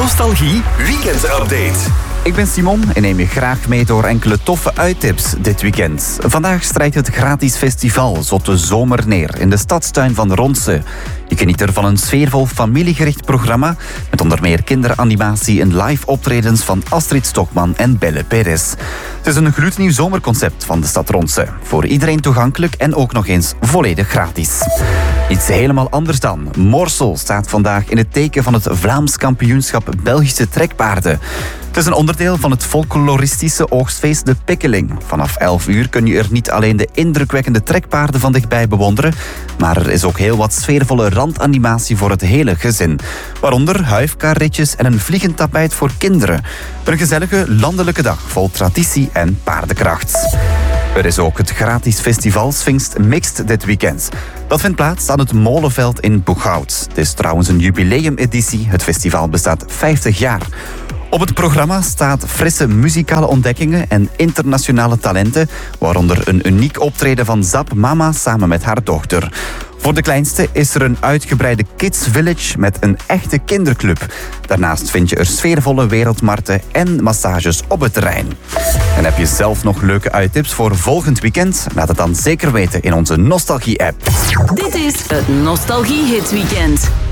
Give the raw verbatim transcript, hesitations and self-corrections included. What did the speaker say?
Nostalgie Weekend Update. Ik ben Simon en neem je graag mee door enkele toffe uittips dit weekend. Vandaag strijdt het gratis festival Zotte Zomer neer in de stadstuin van Ronse. Je geniet er van een sfeervol familiegericht programma met onder meer kinderanimatie en live optredens van Astrid Stokman en Belle Perez. Het is een gloednieuw zomerconcept van de stad Ronse. Voor iedereen toegankelijk en ook nog eens volledig gratis. Iets helemaal anders dan. Morsel staat vandaag in het teken van het Vlaams kampioenschap Belgische trekpaarden. Het is een onderdeel van het folkloristische oogstfeest De Pikkeling. Vanaf elf uur kun je er niet alleen de indrukwekkende trekpaarden van dichtbij bewonderen, maar er is ook heel wat sfeervolle randanimatie voor het hele gezin. Waaronder huifkarretjes en een vliegend tapijt voor kinderen. Een gezellige landelijke dag vol traditie en paardenkracht. Er is ook het gratis festival Sphinx Mixed dit weekend. Dat vindt plaats aan het Molenveld in Boeghout. Het is trouwens een jubileumeditie. Het festival bestaat vijftig jaar. Op het programma staat frisse muzikale ontdekkingen en internationale talenten, waaronder een uniek optreden van Zap Mama samen met haar dochter. Voor de kleinste is er een uitgebreide Kids Village met een echte kinderclub. Daarnaast vind je er sfeervolle wereldmarkten en massages op het terrein. En heb je zelf nog leuke uittips voor volgend weekend? Laat het dan zeker weten in onze Nostalgie-app. Dit is het Nostalgie Hits Weekend.